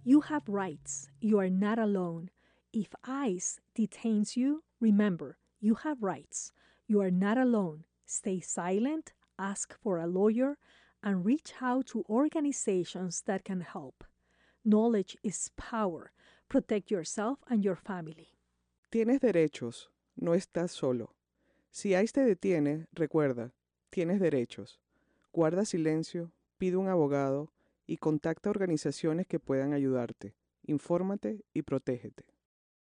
You have rights. You are not alone. If ICE detains you, remember, you have rights. You are not alone. Stay silent, ask for a lawyer, and reach out to organizations that can help. Knowledge is power. Protect yourself and your family. Tienes derechos, no estás solo. Si ICE te detiene, recuerda, tienes derechos. Guarda silencio, pide un abogado y contacta organizaciones que puedan ayudarte. Infórmate y protégete.